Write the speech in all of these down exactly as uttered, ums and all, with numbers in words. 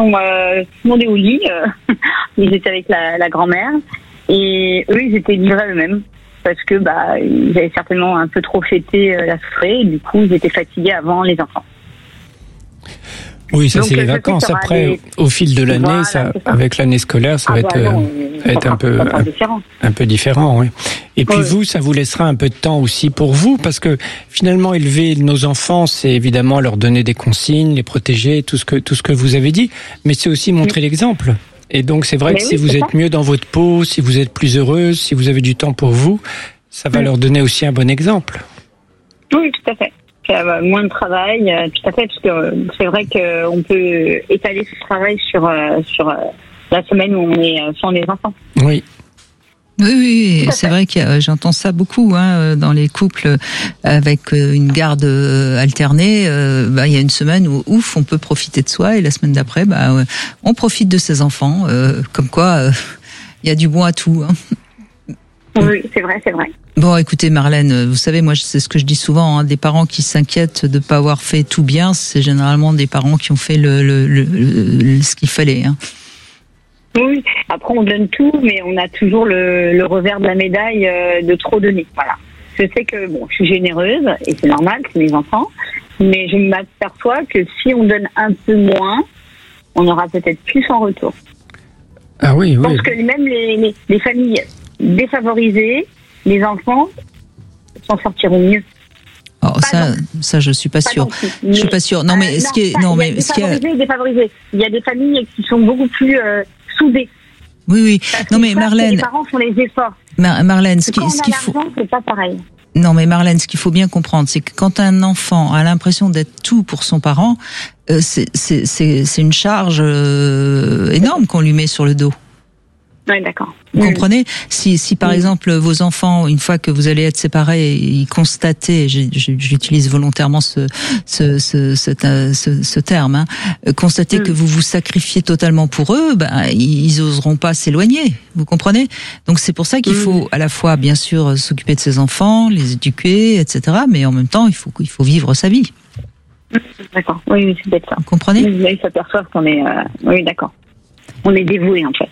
sont euh, tout le monde est au lit. Euh, ils étaient avec la, la grand-mère et eux, ils étaient livrés eux-mêmes parce que bah ils avaient certainement un peu trop fêté euh, la soirée et du coup ils étaient fatigués avant les enfants. Oui, ça Donc, c'est les vacances. Après, des... au fil de l'année, voilà, ça, ça, avec l'année scolaire, ça ah va bah être, non, ça va être un peu, un, différent. un peu différent, oui. Et puis oui. vous, ça vous laissera un peu de temps aussi pour vous, parce que finalement, élever nos enfants, c'est évidemment leur donner des consignes, les protéger, tout ce que tout ce que vous avez dit, mais c'est aussi montrer oui. l'exemple. Et donc, c'est vrai mais que oui, si vous êtes ça. mieux dans votre peau, si vous êtes plus heureuse, si vous avez du temps pour vous, ça va oui. leur donner aussi un bon exemple. Oui, tout à fait. Moins de travail, tout à fait, parce que c'est vrai qu'on peut étaler ce travail sur, sur la semaine où on est sans les enfants. Oui. Oui, oui, c'est vrai que j'entends ça beaucoup hein, dans les couples avec une garde alternée. Euh, bah, il y a une semaine où ouf, on peut profiter de soi et la semaine d'après, bah, on profite de ses enfants. Euh, comme quoi, il euh, y a du bon à tout. Hein. Oui, c'est vrai, c'est vrai. Bon, écoutez, Marlène, vous savez, moi, c'est ce que je dis souvent, hein, des parents qui s'inquiètent de ne pas avoir fait tout bien, c'est généralement des parents qui ont fait le, le, le, le ce qu'il fallait. Hein. Oui, après, on donne tout, mais on a toujours le, le revers de la médaille euh, de trop donner. Voilà. Je sais que, bon, je suis généreuse, et c'est normal, c'est mes enfants, mais je m'aperçois que si on donne un peu moins, on aura peut-être plus en retour. Ah oui, oui. Parce que même les, les, les familles défavorisés, les enfants s'en sortiront mieux. Oh, ça, ça, je suis pas, pas sûre. Je suis pas sûre. Non, mais euh, ce non, qui est, non, mais ce qui est, défavorisés. Il y a des familles qui sont beaucoup plus euh, soudées. Oui, oui. Parce non, mais Marlène. Les parents font les efforts. Mar- Marlène, ce qui, ce qu'il faut. C'est pas pareil. Non, mais Marlène, ce qu'il faut bien comprendre, c'est que quand un enfant a l'impression d'être tout pour son parent, euh, c'est, c'est, c'est, c'est une charge euh, énorme qu'on lui met sur le dos. Oui, d'accord. Vous comprenez ? Si, si par oui. exemple vos enfants, une fois que vous allez être séparés, ils constataient, j'utilise volontairement ce, ce, ce, ce, ce, ce terme, hein, constater oui. que vous vous sacrifiez totalement pour eux, ben ils oseront pas s'éloigner. Vous comprenez ? Donc c'est pour ça qu'il oui. faut à la fois bien sûr s'occuper de ses enfants, les éduquer, et cetera. Mais en même temps, il faut il faut vivre sa vie. D'accord. Oui, oui c'est peut-être ça. Vous comprenez ? Oui, ils s'aperçoivent qu'on est, euh... oui, d'accord. On est dévoué en fait.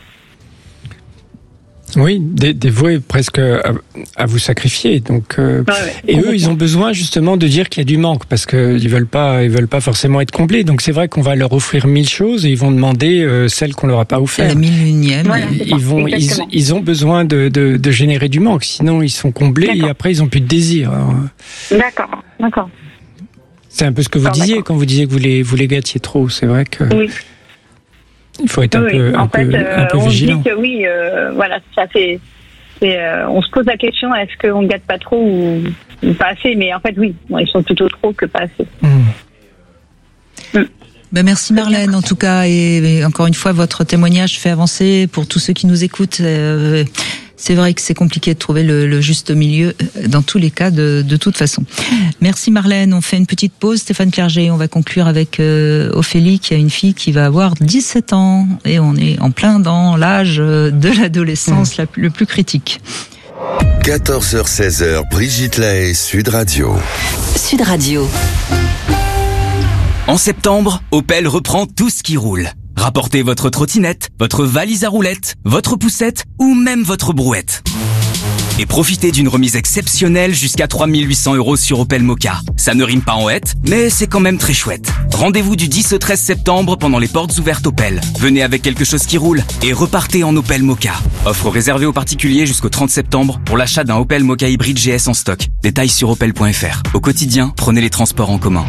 Oui, dé- dévoués presque à, à vous sacrifier. Donc, euh, ah ouais, et eux, ils ont besoin justement de dire qu'il y a du manque parce que ils veulent pas, ils veulent pas forcément être comblés. Donc c'est vrai qu'on va leur offrir mille choses et ils vont demander euh, celles qu'on leur a pas offert. La mille unième. Voilà, ils, ils vont, ils, ils ont besoin de, de, de générer du manque. Sinon, ils sont comblés d'accord. et après ils ont plus de désir. Alors, d'accord, d'accord. C'est un peu ce que vous d'accord, disiez d'accord. quand vous disiez que vous les, vous les gâtiez trop. C'est vrai que. Oui. Il faut être un oui, peu, un en fait, peu, euh, un peu on vigilant. dit que oui, euh, voilà, ça fait. C'est, euh, on se pose la question est-ce qu'on ne gâte pas trop ou, ou pas assez ? Mais en fait, oui, bon, ils sont plutôt trop que pas assez. Mmh. Mmh. Ben merci Marlène en tout cas et, et encore une fois votre témoignage fait avancer pour tous ceux qui nous écoutent. Euh, c'est vrai que c'est compliqué de trouver le, le juste milieu dans tous les cas de, de toute façon. Merci Marlène, on fait une petite pause. Stéphane Clerget, on va conclure avec euh, Ophélie qui a une fille qui va avoir dix-sept ans et on est en plein dans l'âge de l'adolescence mmh. la, le plus critique. quatorze heures seize, Brigitte Lahaie, Sud Radio. Sud Radio. En septembre, Opel reprend tout ce qui roule. Rapportez votre trottinette, votre valise à roulettes, votre poussette ou même votre brouette. Et profitez d'une remise exceptionnelle jusqu'à trois mille huit cents euros sur Opel Mokka. Ça ne rime pas en hête, mais c'est quand même très chouette. Rendez-vous du dix au treize septembre pendant les portes ouvertes Opel. Venez avec quelque chose qui roule et repartez en Opel Mokka. Offre réservée aux particuliers jusqu'au trente septembre pour l'achat d'un Opel Mokka hybride G S en stock. Détails sur opel point f r. Au quotidien, prenez les transports en commun.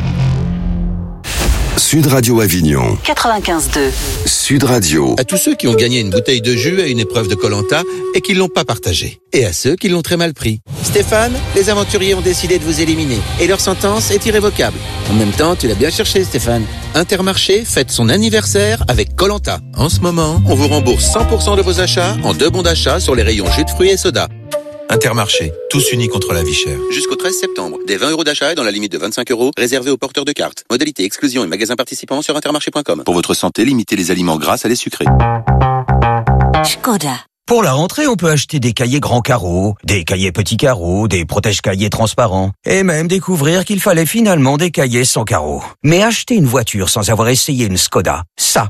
Sud Radio Avignon. quatre-vingt-quinze deux. Sud Radio. À tous ceux qui ont gagné une bouteille de jus à une épreuve de Koh-Lanta et qui l'ont pas partagée. Et à ceux qui l'ont très mal pris. Stéphane, les aventuriers ont décidé de vous éliminer. Et leur sentence est irrévocable. En même temps, tu l'as bien cherché, Stéphane. Intermarché fête son anniversaire avec Koh-Lanta. En ce moment, on vous rembourse cent pour cent de vos achats en deux bons d'achat sur les rayons jus de fruits et soda. Intermarché, tous unis contre la vie chère. Jusqu'au treize septembre, des vingt euros d'achat et dans la limite de vingt-cinq euros, réservés aux porteurs de cartes. Modalité exclusion et magasins participants sur intermarché point com. Pour votre santé, limitez les aliments gras à les sucrés. Škoda. Pour la rentrée, on peut acheter des cahiers grands carreaux, des cahiers petits carreaux, des protège-cahiers transparents, et même découvrir qu'il fallait finalement des cahiers sans carreaux. Mais acheter une voiture sans avoir essayé une Škoda, ça,